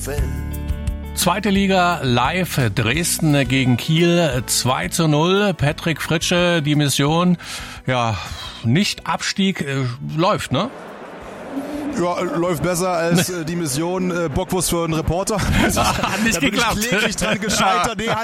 fällt. Zweite Liga live, Dresden gegen Kiel 2:0. Patrick Fritsche, die Mission, ja, nicht Abstieg, läuft, ne? Ja, läuft besser als die Mission Bockwurst für einen Reporter. Hat nicht geklappt. Ich kläglich dran gescheitert. Nee,